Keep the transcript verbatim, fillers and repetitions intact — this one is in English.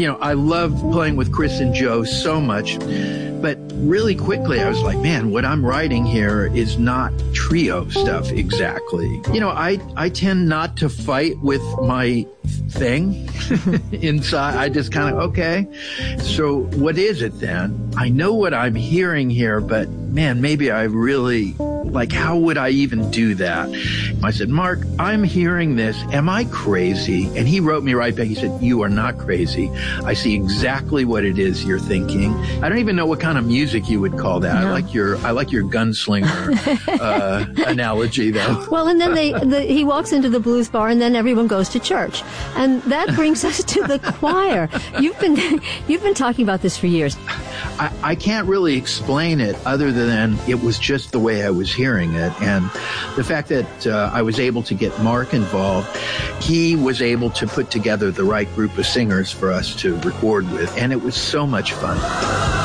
you know, I love playing with Chris and Joe so much, but really quickly I was like, man, what I'm writing here is not trio stuff exactly. You know, I, I tend not to fight with my thing inside. I just kind of, okay, so what is it then? I know what I'm hearing here, but man, maybe I really, like, how would I even do that? I said, Mark, I'm hearing this. Am I crazy? And he wrote me right back. He said, you are not crazy. I see exactly what it is you're thinking. I don't even know what kind of music you would call that. No. I like your, I like your gunslinger uh, analogy, though. Well, and then they, the, he walks into the blues bar, and then everyone goes to church, and that brings us to the choir. You've been, you've been talking about this for years. I, I can't really explain it other than it was just the way I was hearing it. And the fact that uh, I was able to get Mark involved, he was able to put together the right group of singers for us to record with. And it was so much fun.